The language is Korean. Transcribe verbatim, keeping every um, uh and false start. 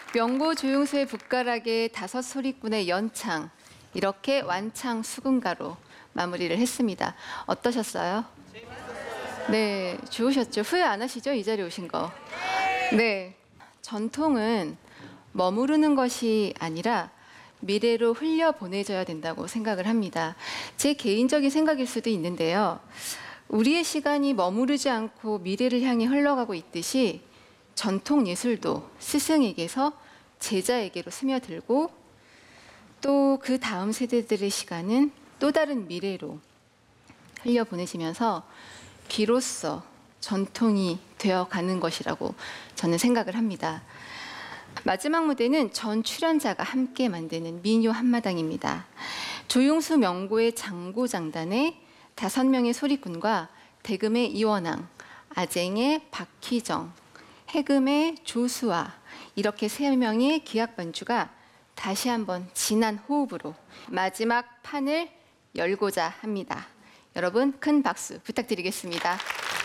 명고 조용수의 붓가락의 다섯 소리꾼의 연창, 이렇게 완창 수군가로 마무리를 했습니다. 어떠셨어요? 네, 좋으셨죠? 후회 안 하시죠? 이 자리에 오신 거. 네, 전통은 머무르는 것이 아니라 미래로 흘려보내져야 된다고 생각을 합니다. 제 개인적인 생각일 수도 있는데요. 우리의 시간이 머무르지 않고 미래를 향해 흘러가고 있듯이 전통 예술도 스승에게서 제자에게로 스며들고 또 그 다음 세대들의 시간은 또 다른 미래로 흘려보내지면서 비로소 전통이 되어가는 것이라고 저는 생각을 합니다. 마지막 무대는 전 출연자가 함께 만드는 민요 한마당입니다. 조용수 명고의 장고장단에 다섯 명의 소리꾼과 대금의 이원왕, 아쟁의 박희정, 해금의 조수아, 이렇게 세 명의 기악 반주가 다시 한번 진한 호흡으로 마지막 판을 열고자 합니다. 여러분 큰 박수 부탁드리겠습니다.